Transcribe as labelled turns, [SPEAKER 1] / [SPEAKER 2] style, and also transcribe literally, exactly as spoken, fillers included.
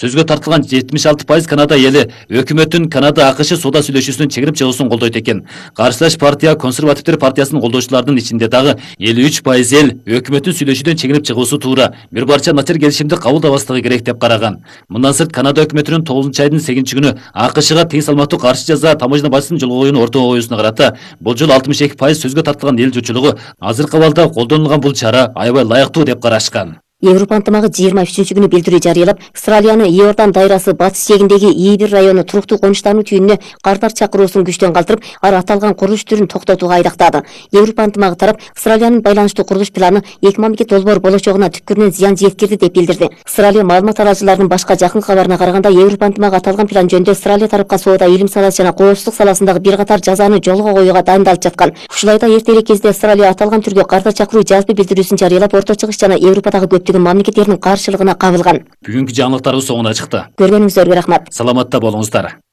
[SPEAKER 1] Сөзгө тартылган жетимиш алты пайыз Канада эли өкмөттүн Канада АКШ соода сүйлөшүүсүнүн чегирип чыгуусун колдойт экен. Каршылаш партия консервативдер партиясынын колдоочуларынын ичинде дагы элүү үч пайыз эл өкмөттүн сүйлөшүүдөн чегинип чыгуусу туура, бир парча начар келишимди кабылдабастыгы керек деп караган. Мындан сырт Канада өкмөтүнүн тогузунчу айдын сегизинчи күнү АКШга тең салмактуу каршы жаза таможня бажасын жолго коюуну ортого коюусуна карата бул жолу алтымыш эки пайыз сөзгө тартылган эл журтчулугу азыркы абалда колдонулган бул чара аябай ылайыктуу деп карашкан.
[SPEAKER 2] Европа ынтымагы жыйырма үчүнчү күнү билдирүү жарыялап, Австралиянын Иордан дайрасы батыш жээгиндеги Ийбир району туруктуу конуштарынын түйүнүнө кардар чакыруусун күчтөн калтырып, ар аталган курулуш түрүн токтотууга айдактады. Европа ынтымагы тарап Австралиянын байланыштуу курулуш планы эки миң он эки долбоор болочогуна түпкүрүнөн зыян жеткирди деп билдирди. Австралия маалымат аралчыларынын башка жакын кабарына караганда, Европа ынтымагы аталган план жөнүндө Австралия тарапка соода, илим саласы жана коопсуздук саласындагы бир катар жазаны жолго коюуга дайындалып жаткан. Ушул айда эрте эле кезде Австралия аталган түргө кардар чакыруу жазбы билдирүүсүн жарыялап, Орто Чыгыш жана Европадагы көптөгөн мамлекеттердин каршылыгына кабылган.
[SPEAKER 1] Бүгүнкү жаңылыктарыбыз соңуна чыкты.
[SPEAKER 2] Көргөнүңүздөргө рахмат.
[SPEAKER 1] Саламатта болуңуздар.